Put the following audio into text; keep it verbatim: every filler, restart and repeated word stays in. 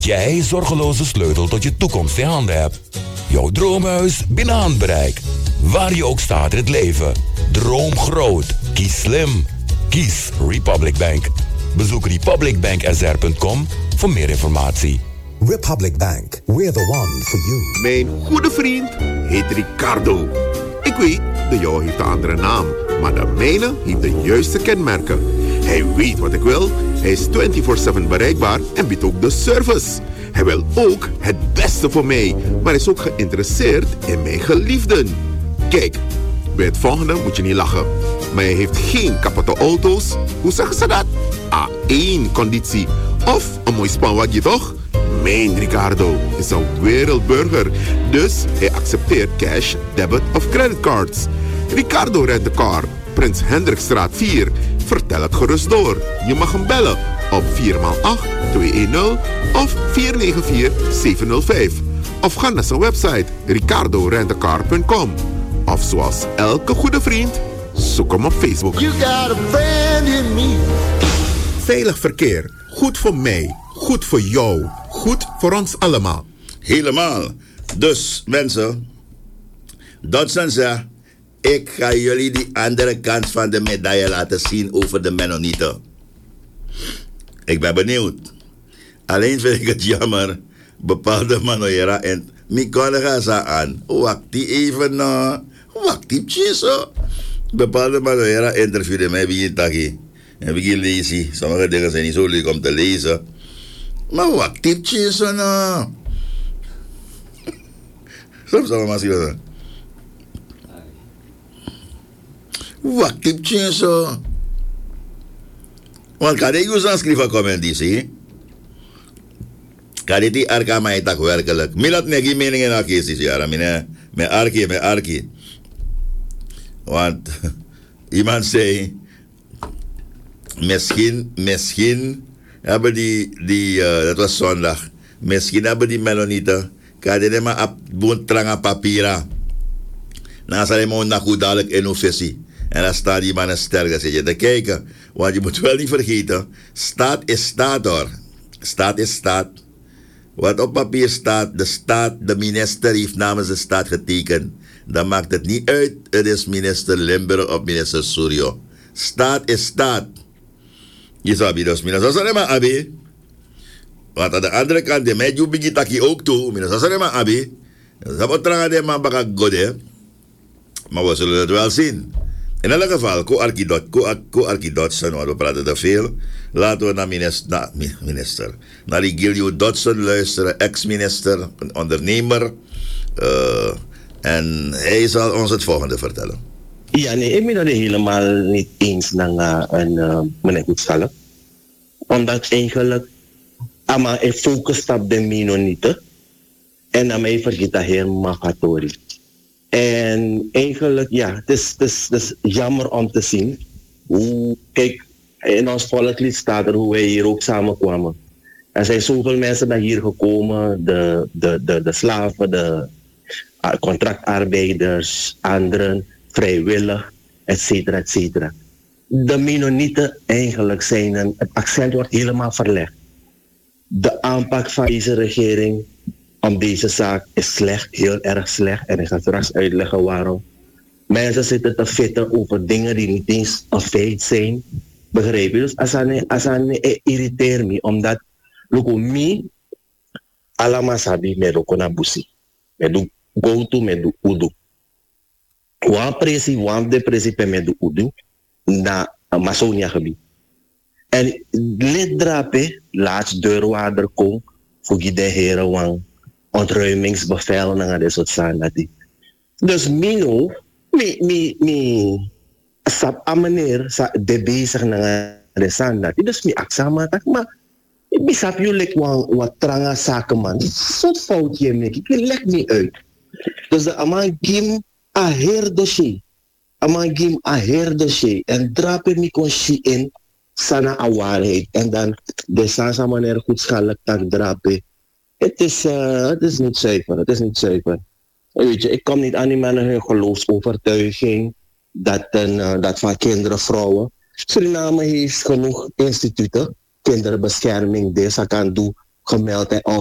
jij zorgeloze sleutel tot je toekomst in handen hebt. Jouw droomhuis binnen handbereik. Waar je ook staat in het leven. Droom groot. Kies slim. Kies Republic Bank. Bezoek republic bank s r punt com voor meer informatie. Republic Bank, we're the one for you. Mijn goede vriend heet Ricardo. Ik weet, de jou heeft een andere naam, maar de mijne heeft de juiste kenmerken. Hij weet wat ik wil, hij is vierentwintig zeven bereikbaar en biedt ook de service. Hij wil ook het beste voor mij, maar is ook geïnteresseerd in mijn geliefden. Kijk, bij het volgende moet je niet lachen. Maar hij heeft geen kapotte auto's. Hoe zeggen ze dat? A één conditie. Of een mooi spanwagje toch? Mijn Ricardo is een wereldburger. Dus hij accepteert cash, debit of creditcards. Ricardo Rent a Car, Prins Hendrikstraat vier. Vertel het gerust door. Je mag hem bellen op vier acht twee een nul of vier negen vier zeven nul vijf. Of ga naar zijn website ricardo rent a car punt com. Of zoals elke goede vriend, zoek hem op Facebook. You got a friend in me. Veilig verkeer. Goed voor mij. Goed voor jou. Goed voor ons allemaal. Helemaal. Dus mensen, Dodson zegt, ik ga jullie die andere kant van de medaille laten zien over de Mennonieten. Ik ben benieuwd. Alleen vind ik het jammer, bepaalde manoeira en mi collega zei aan, wacht die even na, wacht die tjeso. Bepaalde manoeira interviewde mij wie je tagi. En wie je lezen, sommige dingen zijn niet zo leuk om te lezen. Maar wacht die tjeso na. Soms zal maar zien. Wacht die tjeso. Want kan ik u zo'n schrijven comment die kan die arka mij tak werkelijk. Milat negi meningen na kesis jara mine me arki me arki. Want iemand zei misschien misschien hebben die die uh, dat was zondag. Misschien hebben die Mennonieten kan die maar op boontranga papira. Na zal je na goed dadelijk in officie. En dan staat die man een sterke zit je te kijken. Want je moet wel niet vergeten, staat is staat hoor. Staat is staat. Wat op papier staat, de staat, de minister heeft namens de staat getekend. Dan maakt het niet uit, het is minister Limburg of minister Suryo. Staat is staat. Je zou bij dus minister Sassane maar abi. Want aan de andere kant, de meid begint taki ook toe, minister Sassane maar abi. Dat wordt trangen de man baka gode. Maar we zullen het wel zien. In elk geval, co-arki Dodson, want we praten te veel. Laten we naar minister, na, minister, naar die Gilio Dodson luisteren, ex-minister, een ondernemer. Uh, en hij zal ons het volgende vertellen. Ja, nee, ik ben het helemaal niet eens met uh, een uh, meneer Goedschalk. Omdat eigenlijk, ama ik focus op de Mennonieten. En dan mij vergeet dat helemaal Magatori. En eigenlijk, ja, het is, het, is, het is jammer om te zien hoe, kijk, in ons volkslied staat er hoe wij hier ook samenkwamen. Er zijn zoveel mensen naar hier gekomen, de, de, de, de slaven, de uh, contractarbeiders, anderen, vrijwillig, et cetera, et cetera. De Mennonieten eigenlijk zijn, een, het accent wordt helemaal verlegd. De aanpak van deze regering om deze zaak is slecht, heel erg slecht. En ik ga straks uitleggen waarom. Mensen zitten te fitten over dingen die niet eens een feit zijn. Begrijp je? Dus als het irriteert me, omdat loko mi alama sabi me loko na busi. Me do go to me do udu. Wan presi, wan depressie pe me do udu na Masonia gebied. En lid drape, laatst deurwaarder kom, voor de heren wang ontruimingsbevel naar de soort zaken. Dus mino, mi, mi, mi, sap a meneer, de bezig naar de zaken. Dus mi aksama tak, maar ik besap jullie wat tranga zaken man. Zo'n foutje me, ik leg me uit. Dus de aman gim a her dossier. Aman gim a her dossier. En drape mi kon shi in sana a waarheid. En dan de sansa meneer goedschalk tak drape. Het is, uh, het is niet zuiver, het is niet zuiver. Weet je, ik kom niet aan die mannen hun geloofsovertuiging dat, een, uh, dat van kinderen, vrouwen. Suriname heeft genoeg instituten, kinderenbescherming, deze kan doen, gemeld en